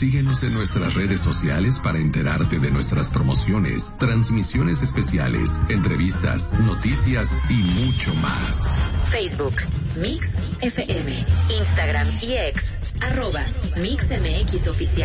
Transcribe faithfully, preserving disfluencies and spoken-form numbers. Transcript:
Síguenos en nuestras redes sociales para enterarte de nuestras promociones, transmisiones especiales, entrevistas, noticias y mucho más. Facebook, Mix F M, Instagram y X, arroba Mix M X Oficial.